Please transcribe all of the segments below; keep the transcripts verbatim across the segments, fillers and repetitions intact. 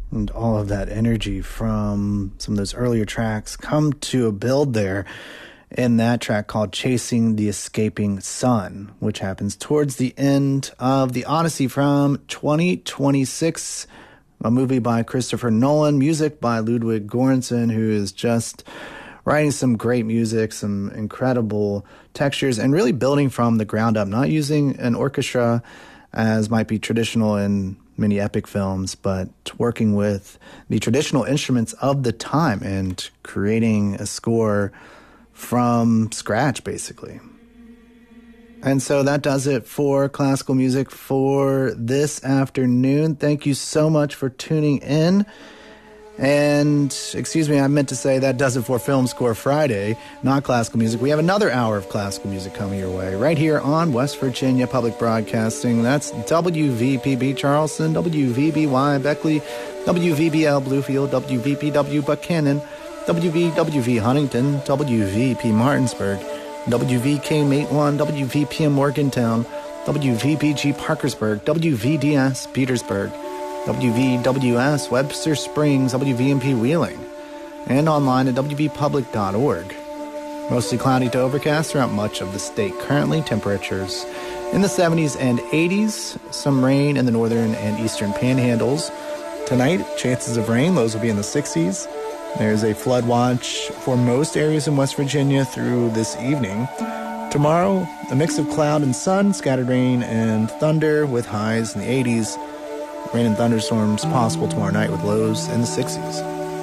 And all of that energy from some of those earlier tracks come to a build there in that track called Chasing the Escaping Sun, which happens towards the end of The Odyssey from twenty twenty-six, a movie by Christopher Nolan, music by Ludwig Göransson, who is just writing some great music, some incredible textures, and really building from the ground up, not using an orchestra as might be traditional in many epic films, but working with the traditional instruments of the time and creating a score from scratch, basically. And so that does it for classical music for this afternoon. Thank you so much for tuning in. And, excuse me, I meant to say that does it for Film Score Friday, not classical music. We have another hour of classical music coming your way right here on West Virginia Public Broadcasting. That's W V P B Charleston, W V B Y Beckley, W V B L Bluefield, W V P W Buchanan, W V W V Huntington, W V P Martinsburg, W V K Matewan, W V P M Morgantown, W V B G Parkersburg, W V D S Petersburg, W V W S Webster Springs, W V M P Wheeling, and online at W V public dot org. Mostly cloudy to overcast throughout much of the state currently. Temperatures in the seventies and eighties. Some rain in the northern and eastern panhandles. Tonight, chances of rain. Lows will be in the sixties. There's a flood watch for most areas in West Virginia through this evening. Tomorrow, a mix of cloud and sun, scattered rain and thunder with highs in the eighties. Rain and thunderstorms possible tomorrow night with lows in the sixties.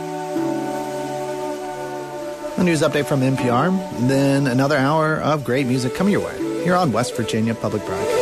A news update from N P R, then another hour of great music coming your way here on West Virginia Public Broadcasting.